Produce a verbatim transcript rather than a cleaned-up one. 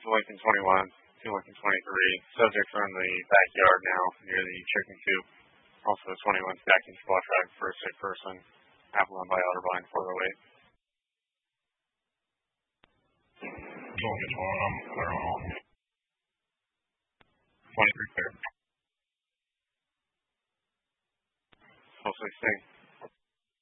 Lincoln twenty-one to Lincoln twenty-three. Subjects are in the backyard now near the chicken coop. Also a twenty-one stacking squad track for a sick person. Avalon by Otterbein four oh eight. Lincoln twenty-one, I'm clear on all. twenty-three clear. Hopefully stay.